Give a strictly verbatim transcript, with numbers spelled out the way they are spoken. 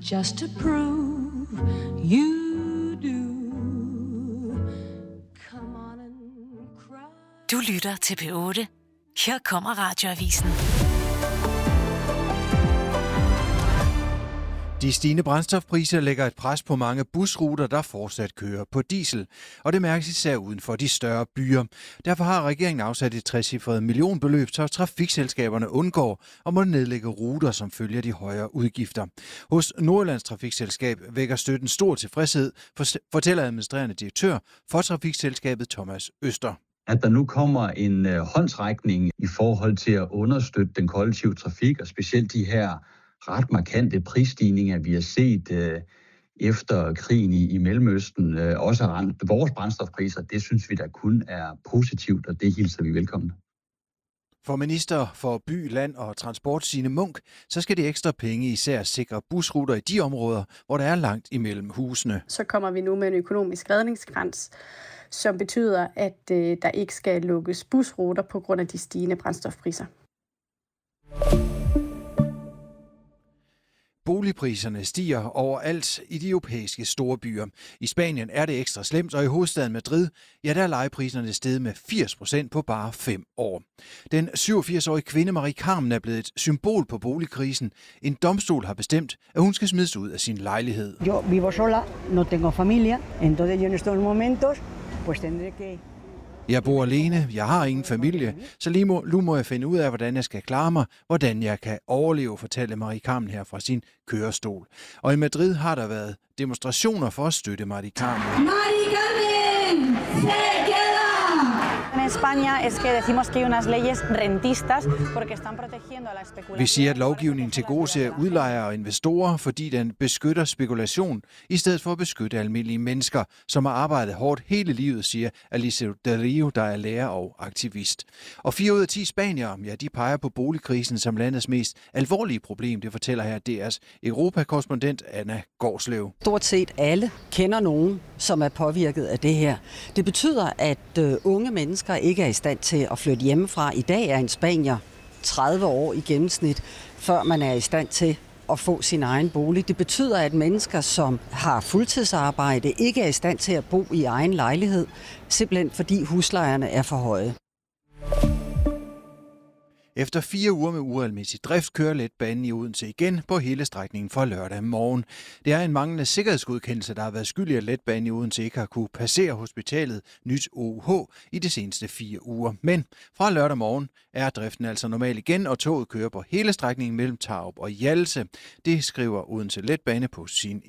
just to prove you do. Come on and cry. Du lytter til P otte. Her kommer Radioavisen. De stigende brændstofpriser lægger et pres på mange busruter, der fortsat kører på diesel. Og det mærkes især uden for de større byer. Derfor har regeringen afsat et trecifret millionbeløb, så trafikselskaberne undgår og må nedlægge ruter, som følger de højere udgifter. Hos Nordjyllands Trafikselskab vækker støtten stor tilfredshed, fortæller administrerende direktør for trafikselskabet Thomas Øster. At der nu kommer en øh, håndsrækning i forhold til at understøtte den kollektive trafik, og specielt de her ret markante prisstigninger, vi har set øh, efter krigen i, i Mellemøsten, øh, også har ramt vores brændstofpriser, det synes vi da kun er positivt, og det hilser vi velkommen. For minister for by, land og transport Signe Munk, så skal de ekstra penge især sikre busruter i de områder, hvor der er langt imellem husene. Så kommer vi nu med en økonomisk redningskrans, som betyder, at øh, der ikke skal lukkes busruter på grund af de stigende brændstofpriser. Boligpriserne stiger overalt i de europæiske store byer. I Spanien er det ekstra slemt, og i hovedstaden Madrid, ja, der er lejepriserne steget med firs procent på bare fem år. Den syvogfirs-årige kvinde Marie Carmen er blevet et symbol på boligkrisen. En domstol har bestemt, at hun skal smides ud af sin lejlighed. Yo vivo sola, no tengo familia, entonces yo en estos momentos pues tendré que. Jeg bor alene, jeg har ingen familie, så lige må, nu må jeg finde ud af, hvordan jeg skal klare mig, hvordan jeg kan overleve, fortæller Marie Carmen her fra sin kørestol. Og i Madrid har der været demonstrationer for at støtte Marie Carmen. Marie Carmen, se queda! En España es que decimos que hay unas leyes rentistas porque están protegiendo a la especulación. Vi siger, at lovgivningen tilgodeser udlejere og investorer, fordi den beskytter spekulation, i stedet for at beskytte almindelige mennesker, som har arbejdet hårdt hele livet, siger Alicia Del Rio, der er lærer og aktivist. Og fire ud af ti spaniere, ja, de peger på boligkrisen som landets mest alvorlige problem, det fortæller her D R's Europakorrespondent Anna Gårdslev. Stort set alle kender nogen, som er påvirket af det her. Det betyder, at øh, unge mennesker ikke er i stand til at flytte hjemmefra. I dag er en spanier tredive år i gennemsnit, før man er i stand til at få sin egen bolig. Det betyder, at mennesker, som har fuldtidsarbejde, ikke er i stand til at bo i egen lejlighed, simpelthen fordi huslejerne er for høje. Efter fire uger med uregelmæssig drift kører letbanen i Odense igen på hele strækningen fra lørdag morgen. Det er en manglende sikkerhedsgodkendelse, der har været skyld i, at letbanen i Odense ikke har kunne passere hospitalet Nyt O U H i de seneste fire uger. Men fra lørdag morgen er driften altså normal igen, og toget kører på hele strækningen mellem Tarup og Hjallese. Det skriver Odense Letbane på sin